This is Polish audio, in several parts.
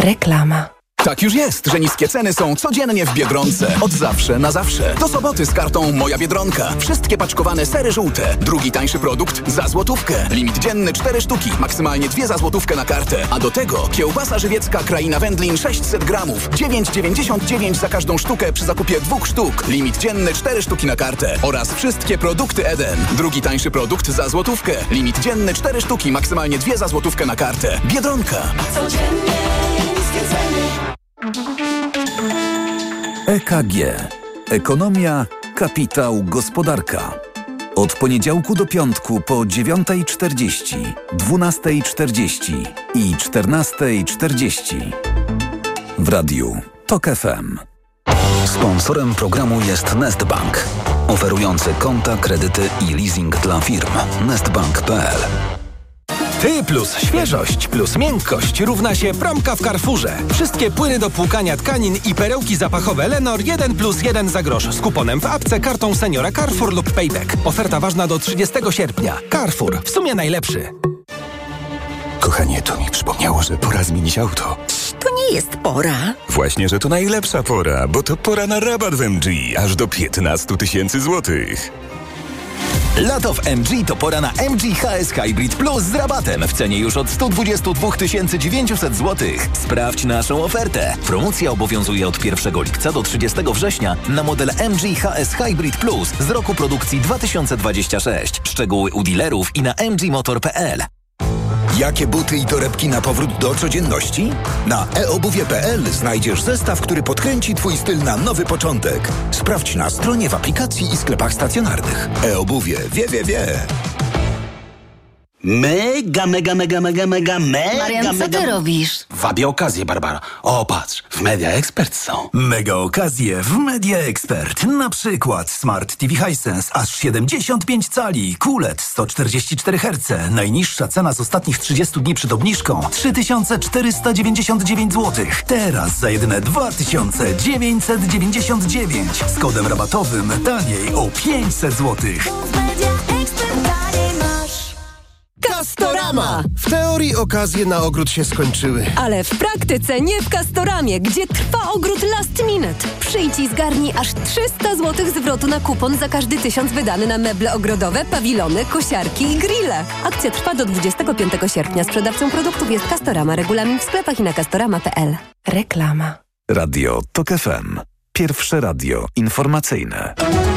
Reklama. Tak już jest, że niskie ceny są codziennie w Biedronce. Od zawsze na zawsze. Do soboty z kartą Moja Biedronka. Wszystkie paczkowane sery żółte. Drugi tańszy produkt za złotówkę. Limit dzienny 4 sztuki. Maksymalnie 2 za złotówkę na kartę. A do tego kiełbasa żywiecka Kraina Wędlin 600 gramów. 9,99 za każdą sztukę przy zakupie 2 sztuk. Limit dzienny 4 sztuki na kartę. Oraz wszystkie produkty Eden. Drugi tańszy produkt za złotówkę. Limit dzienny 4 sztuki. Maksymalnie 2 za złotówkę na kartę. Biedronka. Codziennie niskie ceny. EKG. Ekonomia, kapitał, gospodarka. Od poniedziałku do piątku po 9:40, 12:40 i 14:40. W radiu TOK FM. Sponsorem programu jest Nestbank, oferujący konta, kredyty i leasing dla firm. Nestbank.pl. Ty plus świeżość plus miękkość równa się promka w Carrefourze. Wszystkie płyny do płukania tkanin i perełki zapachowe Lenor 1+1 za grosz z kuponem w apce, kartą seniora Carrefour lub Payback. Oferta ważna do 30 sierpnia. Carrefour. W sumie najlepszy. Kochanie, to mi przypomniało, że pora zmienić auto. To nie jest pora. Właśnie, że to najlepsza pora, bo to pora na rabat w MG, aż do 15 000 złotych. Lato w MG to pora na MG HS Hybrid Plus z rabatem w cenie już od 122 900 zł. Sprawdź naszą ofertę. Promocja obowiązuje od 1 lipca do 30 września na model MG HS Hybrid Plus z roku produkcji 2026. Szczegóły u dealerów i na mgmotor.pl. Jakie buty i torebki na powrót do codzienności? Na eobuwie.pl znajdziesz zestaw, który podkręci Twój styl na nowy początek. Sprawdź na stronie, w aplikacji i sklepach stacjonarnych. eobuwie. Wie. Mega. Marian, co ty robisz? Wabię okazję, Barbara. O, patrz, w Media Expert są. Mega okazje w Media Expert. Na przykład Smart TV Hisense aż 75 cali, QLED 144 Hz. Najniższa cena z ostatnich 30 dni przed obniżką 3499 zł. Teraz za jedyne 2999. Z kodem rabatowym taniej o 500 zł. Castorama! W teorii okazje na ogród się skończyły. Ale w praktyce nie w Castoramie, gdzie trwa ogród last minute. Przyjdź i zgarnij aż 300 zł zwrotu na kupon za każdy 1000 wydany na meble ogrodowe, pawilony, kosiarki i grille. Akcja trwa do 25 sierpnia. Sprzedawcą produktów jest Castorama. Regulamin w sklepach i na castorama.pl. Reklama. Radio TOK FM. Pierwsze radio informacyjne.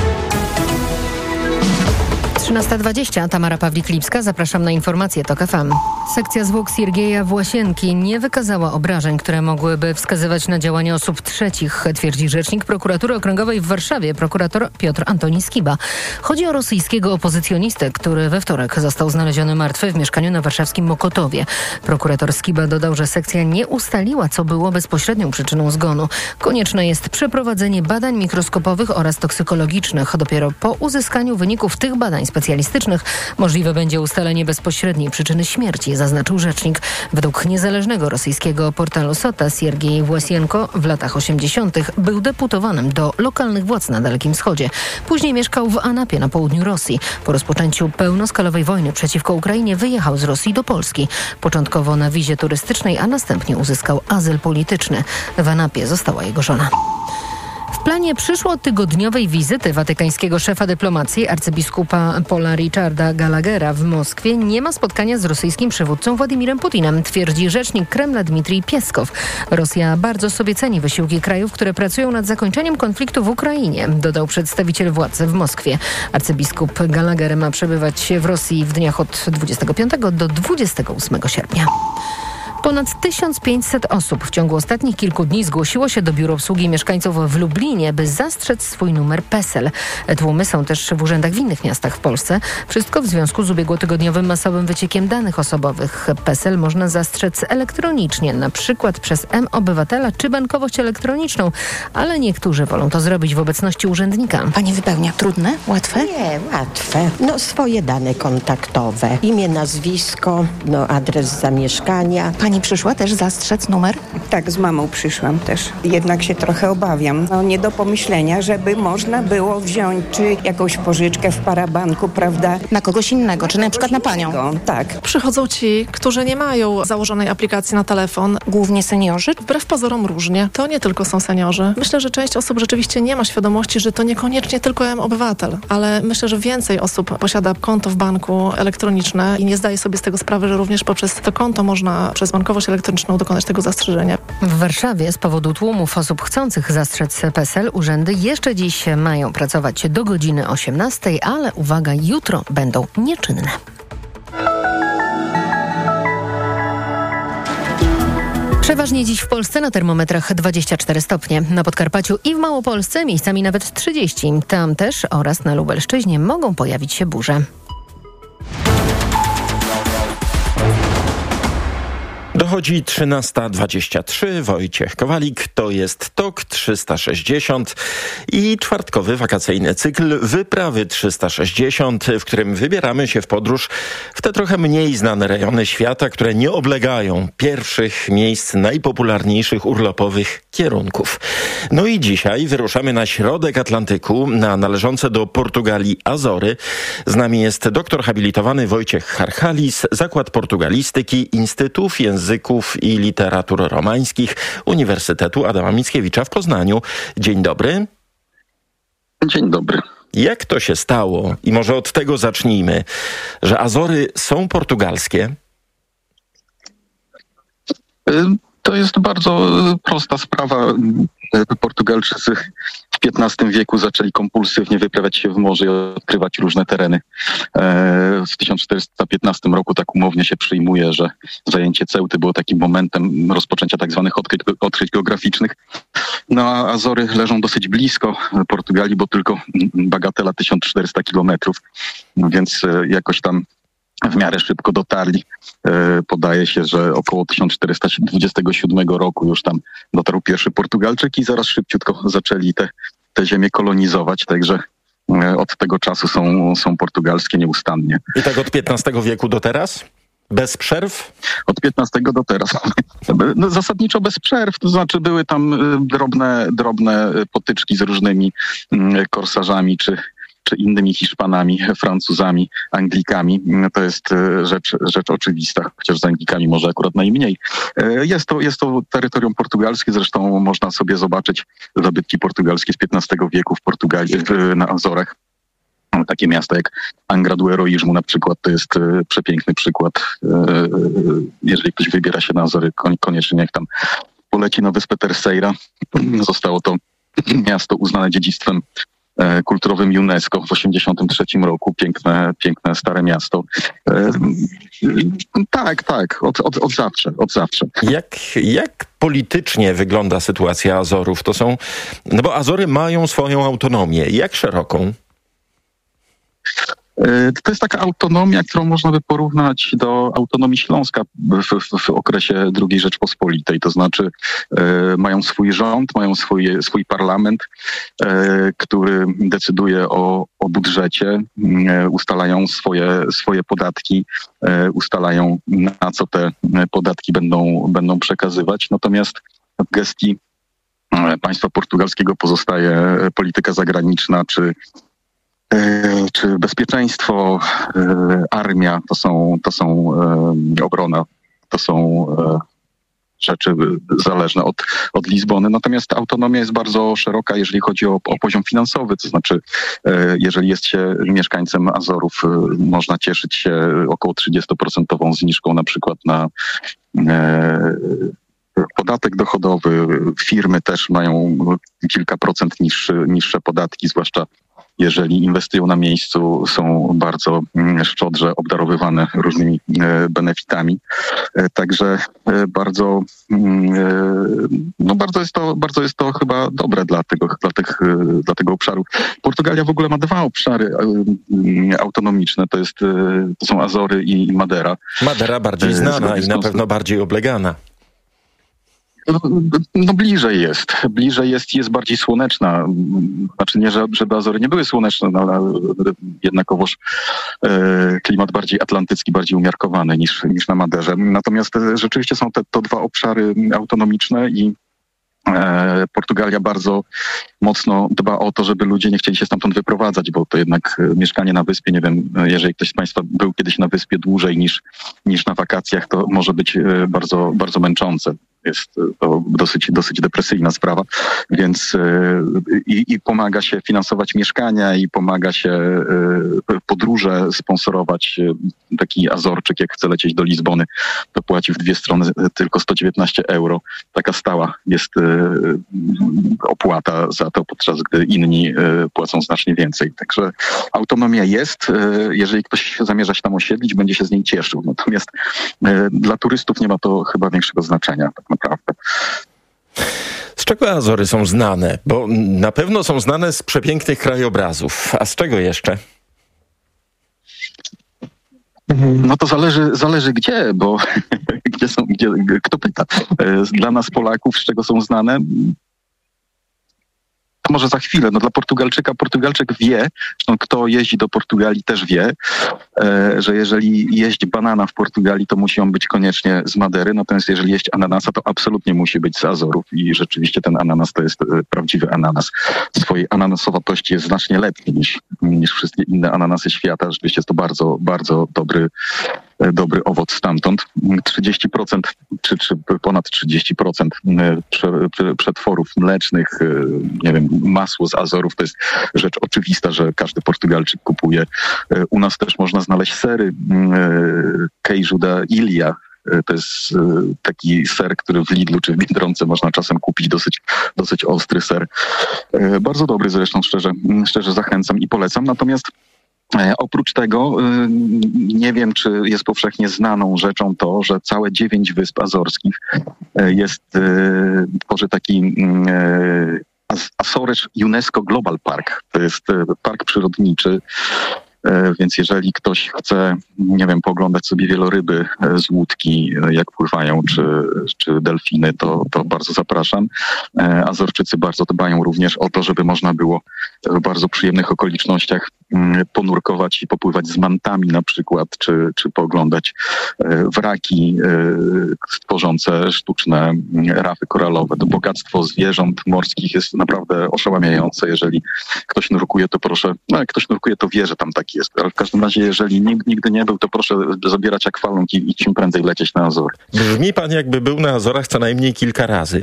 13:20. Tamara Pawlik-Lipska. Zapraszam na informacje TOK FM. Sekcja zwłok Siergieja Własienki nie wykazała obrażeń, które mogłyby wskazywać na działanie osób trzecich, twierdzi rzecznik Prokuratury Okręgowej w Warszawie, prokurator Piotr Antoni Skiba. Chodzi o rosyjskiego opozycjonistę, który we wtorek został znaleziony martwy w mieszkaniu na warszawskim Mokotowie. Prokurator Skiba dodał, że sekcja nie ustaliła, co było bezpośrednią przyczyną zgonu. Konieczne jest przeprowadzenie badań mikroskopowych oraz toksykologicznych. Dopiero po uzyskaniu wyników tych badań specjalistycznych możliwe będzie ustalenie bezpośredniej przyczyny śmierci, zaznaczył rzecznik. Według niezależnego rosyjskiego portalu Sota Siergiej Własienko w latach 80. był deputowanym do lokalnych władz na Dalekim Wschodzie. Później mieszkał w Anapie na południu Rosji. Po rozpoczęciu pełnoskalowej wojny przeciwko Ukrainie wyjechał z Rosji do Polski. Początkowo na wizie turystycznej, a następnie uzyskał azyl polityczny. W Anapie została jego żona. W planie przyszłotygodniowej wizyty watykańskiego szefa dyplomacji arcybiskupa Paula Richarda Gallaghera w Moskwie nie ma spotkania z rosyjskim przywódcą Władimirem Putinem, twierdzi rzecznik Kremla Dmitrij Pieskow. Rosja bardzo sobie ceni wysiłki krajów, które pracują nad zakończeniem konfliktu w Ukrainie, dodał przedstawiciel władz w Moskwie. Arcybiskup Gallagher ma przebywać w Rosji w dniach od 25 do 28 sierpnia. Ponad 1500 osób w ciągu ostatnich kilku dni zgłosiło się do Biura Obsługi Mieszkańców w Lublinie, by zastrzec swój numer PESEL. Tłumy są też w urzędach w innych miastach w Polsce. Wszystko w związku z ubiegłotygodniowym masowym wyciekiem danych osobowych. PESEL można zastrzec elektronicznie, na przykład przez M-Obywatela czy bankowość elektroniczną, ale niektórzy wolą to zrobić w obecności urzędnika. Pani wypełnia. Trudne? Łatwe? Nie, łatwe. Swoje dane kontaktowe. Imię, nazwisko, adres zamieszkania. Pani przyszła też zastrzec numer? Tak, z mamą przyszłam też. Jednak się trochę obawiam. Nie do pomyślenia, żeby można było wziąć czy jakąś pożyczkę w parabanku, prawda? Na kogoś innego, czy na przykład na panią? Tak. Przychodzą ci, którzy nie mają założonej aplikacji na telefon. Głównie seniorzy? Wbrew pozorom różnie. To nie tylko są seniorzy. Myślę, że część osób rzeczywiście nie ma świadomości, że to niekoniecznie tylko M-Obywatel, ale myślę, że więcej osób posiada konto w banku elektroniczne i nie zdaje sobie z tego sprawy, że również poprzez to konto można przez bankowość elektroniczną dokonać tego zastrzeżenia. W Warszawie z powodu tłumów osób chcących zastrzec PESEL urzędy jeszcze dziś mają pracować do godziny 18, ale uwaga, jutro będą nieczynne. Przeważnie dziś w Polsce na termometrach 24 stopnie. Na Podkarpaciu i w Małopolsce miejscami nawet 30. Tam też oraz na Lubelszczyźnie mogą pojawić się burze. Dochodzi 13:23. Wojciech Kowalik, to jest TOK 360 i czwartkowy wakacyjny cykl Wyprawy 360, w którym wybieramy się w podróż w te trochę mniej znane rejony świata, które nie oblegają pierwszych miejsc najpopularniejszych urlopowych kierunków. No i dzisiaj wyruszamy na środek Atlantyku, na należące do Portugalii Azory. Z nami jest doktor habilitowany Wojciech Charchalis, Zakład Portugalistyki, Instytut Języków i Literatur Romańskich Uniwersytetu Adama Mickiewicza w Poznaniu. Dzień dobry. Dzień dobry. Jak to się stało, i może od tego zacznijmy, że Azory są portugalskie? To jest bardzo prosta sprawa. Portugalczycy w XV wieku zaczęli kompulsywnie wyprawiać się w morze i odkrywać różne tereny. W 1415 roku tak umownie się przyjmuje, że zajęcie Ceuty było takim momentem rozpoczęcia tak zwanych odkryć geograficznych. No a Azory leżą dosyć blisko Portugalii, bo tylko bagatela 1400 kilometrów, więc jakoś tam w miarę szybko dotarli. Podaje się, że około 1427 roku już tam dotarł pierwszy Portugalczyk i zaraz szybciutko zaczęli te ziemię kolonizować, także od tego czasu są portugalskie nieustannie. I tak od XV wieku do teraz? Bez przerw? Od XV do teraz. No, zasadniczo bez przerw, to znaczy były tam drobne potyczki z różnymi korsarzami czy innymi Hiszpanami, Francuzami, Anglikami. To jest rzecz oczywista, chociaż z Anglikami może akurat najmniej. Jest to terytorium portugalskie, zresztą można sobie zobaczyć zabytki portugalskie z XV wieku w Portugalii, na Azorach. Takie miasta jak Angra do Heroizmu na przykład, to jest przepiękny przykład. Jeżeli ktoś wybiera się na Azory, koniecznie niech tam poleci na wyspę Terceira. Zostało to miasto uznane dziedzictwem kulturowym UNESCO w 1983 roku. Piękne stare miasto. Tak, od zawsze. Jak politycznie wygląda sytuacja Azorów? No bo Azory mają swoją autonomię. Jak szeroką? To jest taka autonomia, którą można by porównać do autonomii Śląska w okresie II Rzeczpospolitej. To znaczy mają swój rząd, mają swój parlament, który decyduje o budżecie, ustalają swoje podatki, ustalają, na co te podatki będą przekazywać. Natomiast w gestii państwa portugalskiego pozostaje polityka zagraniczna czy bezpieczeństwo, armia, to są obrona, to są rzeczy zależne od Lizbony. Natomiast autonomia jest bardzo szeroka, jeżeli chodzi o poziom finansowy, to znaczy jeżeli jest się mieszkańcem Azorów, można cieszyć się około 30% zniżką na przykład na podatek dochodowy. Firmy też mają kilka procent niższe podatki, zwłaszcza jeżeli inwestują na miejscu, są bardzo szczodrze obdarowywane różnymi benefitami. Także bardzo jest to chyba dobre dla tego obszaru. Portugalia w ogóle ma dwa obszary autonomiczne. To są Azory i Madera. Madera bardziej znana i na pewno bardziej oblegana. No bliżej jest bardziej słoneczna. Znaczy nie, żeby Azory nie były słoneczne, no, ale jednakowoż klimat bardziej atlantycki, bardziej umiarkowany niż na Maderze. Natomiast rzeczywiście są to dwa obszary autonomiczne i Portugalia bardzo mocno dba o to, żeby ludzie nie chcieli się stamtąd wyprowadzać, bo to jednak mieszkanie na wyspie, nie wiem, jeżeli ktoś z Państwa był kiedyś na wyspie dłużej niż na wakacjach, to może być bardzo, bardzo męczące. Jest to dosyć depresyjna sprawa, więc i pomaga się finansować mieszkania i pomaga się podróże sponsorować. Taki Azorczyk, jak chce lecieć do Lizbony, to płaci w dwie strony tylko 119 €. Taka stała jest opłata za to, podczas gdy inni płacą znacznie więcej. Także autonomia jest. Jeżeli ktoś zamierza się tam osiedlić, będzie się z niej cieszył. Natomiast dla turystów nie ma to chyba większego znaczenia tak naprawdę. Z czego Azory są znane? Bo na pewno są znane z przepięknych krajobrazów. A z czego jeszcze? No to zależy gdzie, bo kto pyta. Dla nas Polaków z czego są znane? To może za chwilę. No dla Portugalczyk wie, zresztą kto jeździ do Portugalii też wie, że jeżeli jeść banana w Portugalii, to musi on być koniecznie z Madery, natomiast jeżeli jeść ananasa, to absolutnie musi być z Azorów i rzeczywiście ten ananas to jest prawdziwy ananas. W swojej ananasowatości jest znacznie lepszy niż wszystkie inne ananasy świata. Rzeczywiście jest to bardzo, bardzo dobry owoc stamtąd. 30% czy ponad 30% przetworów mlecznych, nie wiem, masło z Azorów, to jest rzecz oczywista, że każdy Portugalczyk kupuje. U nas też można znaleźć sery Queijo da Ilha. To jest taki ser, który w Lidlu czy w Biedronce można czasem kupić, dosyć ostry ser. Bardzo dobry zresztą, szczerze zachęcam i polecam. Natomiast oprócz tego nie wiem, czy jest powszechnie znaną rzeczą to, że całe 9 wysp azorskich tworzy taki Azores UNESCO Global Park. To jest park przyrodniczy, więc jeżeli ktoś chce, nie wiem, pooglądać sobie wieloryby z łódki, jak pływają, czy delfiny, to bardzo zapraszam. Azorczycy bardzo dbają również o to, żeby można było w bardzo przyjemnych okolicznościach ponurkować i popływać z mantami na przykład, czy pooglądać wraki tworzące sztuczne rafy koralowe. To bogactwo zwierząt morskich jest naprawdę oszałamiające. Jeżeli ktoś nurkuje, to proszę, jak ktoś nurkuje, to wie, że tam tak jest. Ale w każdym razie, jeżeli nigdy nie był, to proszę zabierać akwalung i czym prędzej lecieć na Azory. Brzmi pan, jakby był na Azorach co najmniej kilka razy.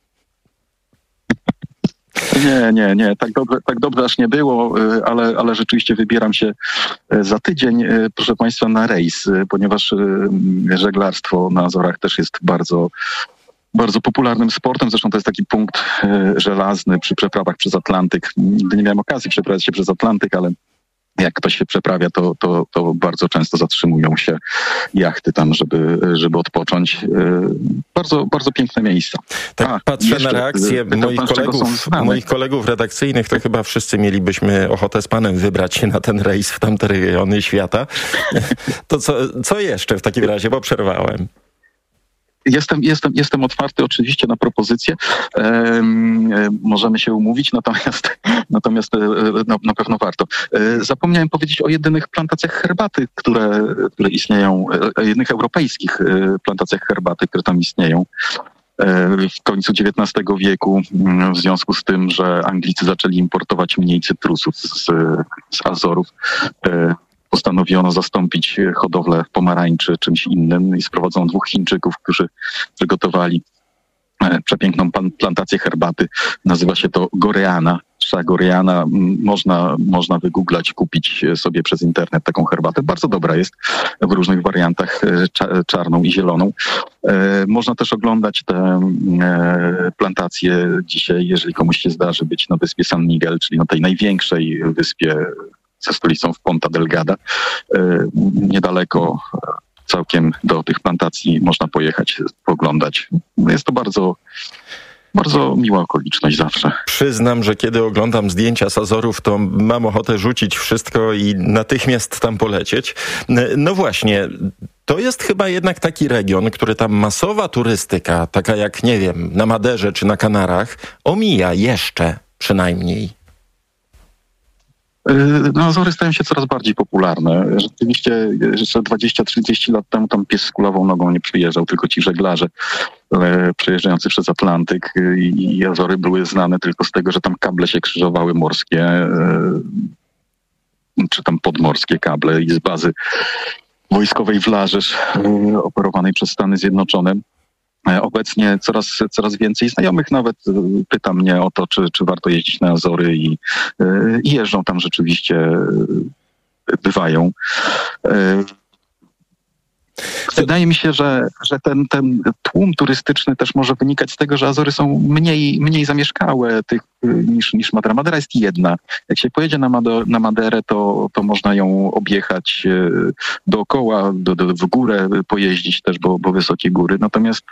Nie. Tak dobrze aż nie było, ale rzeczywiście wybieram się za tydzień, proszę Państwa, na rejs, ponieważ żeglarstwo na Azorach też jest bardzo, bardzo popularnym sportem. Zresztą to jest taki punkt żelazny przy przeprawach przez Atlantyk. Nigdy nie miałem okazji przeprawiać się przez Atlantyk, ale jak ktoś się przeprawia, to bardzo często zatrzymują się jachty tam, żeby odpocząć. Bardzo, bardzo piękne miejsca. Tak, patrzę na reakcje moich kolegów redakcyjnych, to chyba wszyscy mielibyśmy ochotę z panem wybrać się na ten rejs w tamte rejony świata. To co jeszcze w takim razie, bo przerwałem? Jestem otwarty oczywiście na propozycje. Możemy się umówić, natomiast na pewno warto. Zapomniałem powiedzieć o jedynych plantacjach herbaty, które istnieją, jedynych europejskich plantacjach herbaty, które tam istnieją. W końcu XIX wieku, w związku z tym, że Anglicy zaczęli importować mniej cytrusów z Azorów, postanowiono zastąpić hodowlę pomarańczy czymś innym i sprowadzono 2 Chińczyków, którzy przygotowali przepiękną plantację herbaty. Nazywa się to Goreana. Goreana. Można wygooglać, kupić sobie przez internet taką herbatę. Bardzo dobra jest w różnych wariantach, czarną i zieloną. Można też oglądać te plantacje dzisiaj, jeżeli komuś się zdarzy być na wyspie San Miguel, czyli na tej największej wyspie ze stolicą w Ponta Delgada. Niedaleko całkiem do tych plantacji można pojechać, poglądać. Jest to bardzo, bardzo miła okoliczność zawsze. Przyznam, że kiedy oglądam zdjęcia z Azorów, to mam ochotę rzucić wszystko i natychmiast tam polecieć. No właśnie, to jest chyba jednak taki region, który tam masowa turystyka, taka jak, nie wiem, na Maderze czy na Kanarach, omija jeszcze przynajmniej. No, Azory stają się coraz bardziej popularne. Rzeczywiście jeszcze 20-30 lat temu tam pies z kulawą nogą nie przyjeżdżał, tylko ci żeglarze przejeżdżający przez Atlantyk i Azory były znane tylko z tego, że tam kable się krzyżowały morskie, czy tam podmorskie kable i z bazy wojskowej w Larzysz operowanej przez Stany Zjednoczone. Obecnie coraz więcej znajomych nawet pyta mnie o to, czy warto jeździć na Azory i jeżdżą tam rzeczywiście, bywają. Wydaje mi się, że ten tłum turystyczny też może wynikać z tego, że Azory są mniej zamieszkałe niż Madera. Madera jest jedna. Jak się pojedzie na Maderę, to można ją objechać dookoła, w górę pojeździć też, bo wysokie góry. Natomiast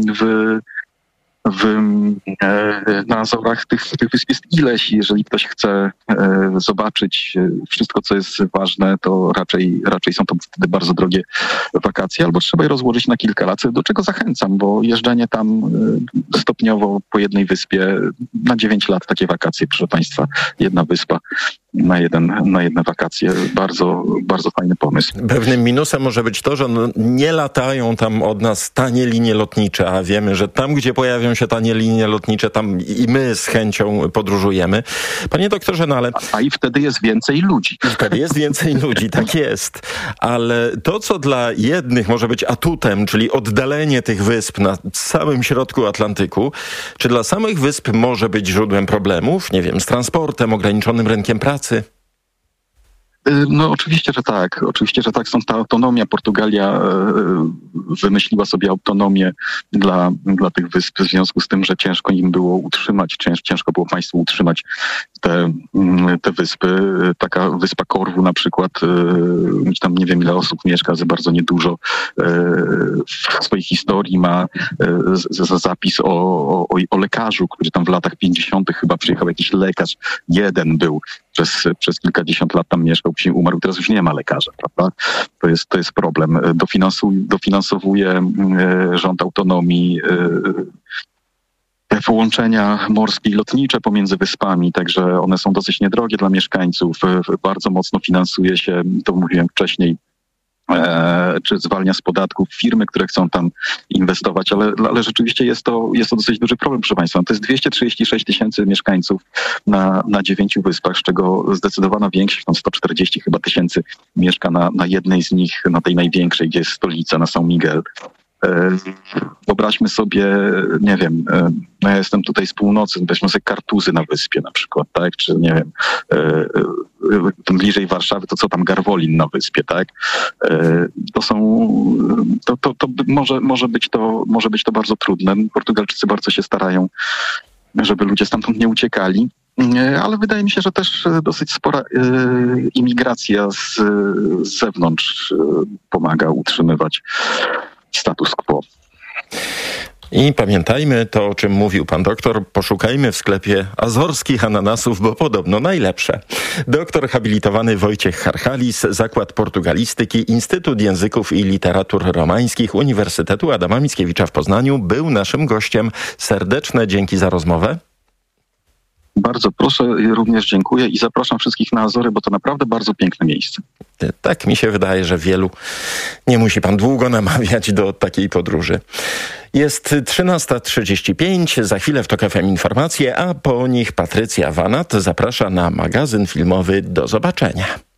na Azorach tych wysp jest ileś. Jeżeli ktoś chce zobaczyć wszystko, co jest ważne, to raczej są to wtedy bardzo drogie wakacje, albo trzeba je rozłożyć na kilka lat, do czego zachęcam, bo jeżdżenie tam stopniowo po jednej wyspie na 9 lat takie wakacje, proszę Państwa, jedna wyspa na jedne wakacje. Bardzo, bardzo fajny pomysł. Pewnym minusem może być to, że nie latają tam od nas tanie linie lotnicze, a wiemy, że tam, gdzie pojawią się tanie linie lotnicze, tam i my z chęcią podróżujemy. Panie doktorze, no ale... A i wtedy jest więcej ludzi. Wtedy jest więcej ludzi, tak jest. Ale to, co dla jednych może być atutem, czyli oddalenie tych wysp na samym środku Atlantyku, czy dla samych wysp może być źródłem problemów? Nie wiem, z transportem, ograniczonym rynkiem pracy? No oczywiście, że tak. Oczywiście, że tak. Stąd ta autonomia. Portugalia wymyśliła sobie autonomię dla tych wysp w związku z tym, że ciężko im było utrzymać, ciężko było państwu utrzymać te wyspy. Taka wyspa Korfu na przykład, tam nie wiem ile osób mieszka, ale bardzo niedużo. W swojej historii ma zapis o lekarzu, który tam w latach 50. chyba przyjechał jakiś lekarz. Jeden był. Przez kilkadziesiąt lat tam mieszkał, później umarł, teraz już nie ma lekarza, prawda? To jest problem. Dofinansowuje rząd autonomii te połączenia morskie i lotnicze pomiędzy wyspami, także one są dosyć niedrogie dla mieszkańców. Bardzo mocno finansuje się, to mówiłem wcześniej, czy zwalnia z podatków firmy, które chcą tam inwestować, ale rzeczywiście jest to dosyć duży problem, proszę Państwa. To jest 236 tysięcy mieszkańców na 9 wyspach, z czego zdecydowana większość, tam 140 chyba tysięcy mieszka na jednej z nich, na tej największej, gdzie jest stolica, na São Miguel. Wyobraźmy sobie, nie wiem, ja jestem tutaj z północy, weźmy sobie Kartuzy na wyspie na przykład, tak, czy nie wiem, bliżej Warszawy, to co tam Garwolin na wyspie, tak, może być to bardzo trudne. Portugalczycy bardzo się starają, żeby ludzie stamtąd nie uciekali, ale wydaje mi się, że też dosyć spora imigracja z zewnątrz pomaga utrzymywać status quo. I pamiętajmy to, o czym mówił pan doktor, poszukajmy w sklepie azorskich ananasów, bo podobno najlepsze. Doktor habilitowany Wojciech Harchalis, Zakład Portugalistyki, Instytut Języków i Literatur Romańskich Uniwersytetu Adama Mickiewicza w Poznaniu był naszym gościem. Serdeczne dzięki za rozmowę. Bardzo proszę, również dziękuję i zapraszam wszystkich na Azory, bo to naprawdę bardzo piękne miejsce. Tak mi się wydaje, że wielu nie musi pan długo namawiać do takiej podróży. Jest 13:35, za chwilę w TOK FM informacje, a po nich Patrycja Wanat zaprasza na magazyn filmowy. Do zobaczenia.